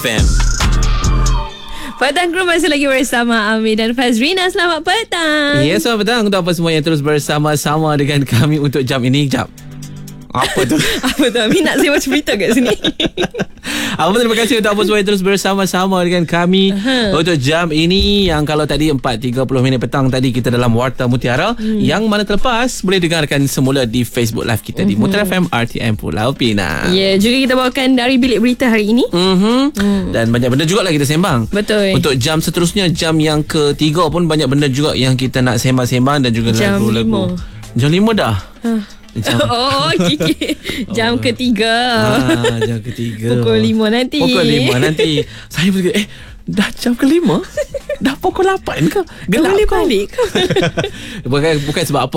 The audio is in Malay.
FM. Petang Kru masih lagi bersama Amir dan Fazrina. Selamat petang. Ya, selamat petang untuk apa semua yang terus bersama-sama dengan kami untuk jam ini. Jap, apa tu? Apa tu? Amir nak saya baca berita kat sini. Terima kasih untuk apa semua yang terus bersama-sama dengan kami untuk jam ini. Yang kalau tadi 4.30 petang tadi kita dalam Warta Mutiara, yang mana terlepas boleh dengarkan semula di Facebook Live kita di Mutiara FM RTM Pulau Pinang. Ya, juga kita bawakan dari bilik berita hari ini. Dan banyak benda juga lah kita sembang. Betul. Untuk jam seterusnya, jam yang ketiga pun banyak benda juga yang kita nak sembang-sembang. Dan juga Jam lagu-lagu 5. Jam 5 dah. Oh, okay. Jam ketiga. Jam ketiga. Pukul 5 nanti. Pukul 5 nanti. Saya berkata, dah jam ke-5? Dah pukul 8 ke? Gelap Boleh balik ke? Bukan sebab apa.